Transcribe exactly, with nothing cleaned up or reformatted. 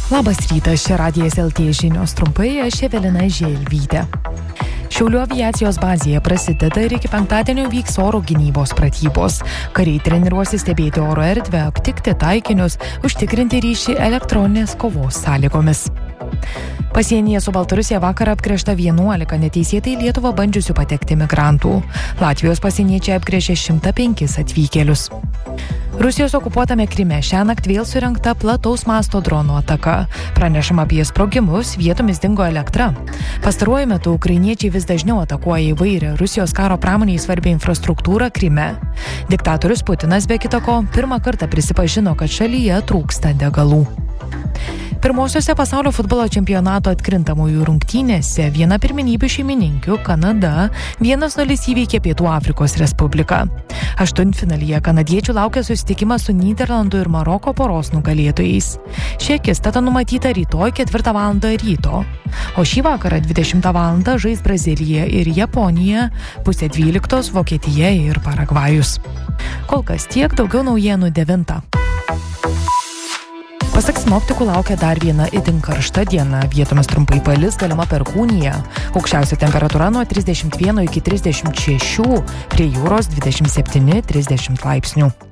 Labas rytas, čia Radijas L T žinios trumpai, aš Evelina Želvytė. Šiaulių aviacijos bazėje prasideda ir iki penktadienio vyks oro gynybos pratybos. Kariai treniruosis stebėti oro erdvę, aptikti taikinius, užtikrinti ryšį elektroninės kovos sąlygomis. Pasienyje su Baltarusija vakar apgręžta vienuolika neteisėtai į Lietuvą bandžiusių patekti migrantų. Latvijos pasieniečiai apgręžė šimtą penkis atvykėlius. Rusijos okupuotame Kryme šiąnakt vėl surengta plataus masto dronų ataka. Pranešama apie sprogimus, vietomis dingo elektra. Pastaruoju metu ukrainiečiai vis dažniau atakuoja įvairią Rusijos karo pramoniai svarbią infrastruktūrą Kryme. Diktatorius Putinas be kitako pirmą kartą prisipažino, kad šalyje trūksta degalų. Pirmosiose pasaulio futbolo čempionato atkrintamųjų rungtynėse viena pirmenybių šeimininkių Kanada vienas nulis įveikė Pietų Afrikos Respubliką. Aštuntfinalyje kanadiečių laukia susitikimas su Nyderlandų ir Maroko poros nugalėtojais. Ši akistata numatyta rytoj ketvirtą valandą ryto, o šį vakarą dvidešimtą valandą žais Brazilija ir Japonija, pusė dvyliktos Vokietija ir Paragvajus. Kol kas tiek, daugiau naujienų devintą. Pasak sinoptikų laukia dar viena itin karšta diena, vietomis trumpai palis, galima perkūnija. Aukščiausia temperatūra nuo trisdešimt vieno iki trisdešimt šešių, prie jūros dvidešimt septyni trisdešimt laipsnių.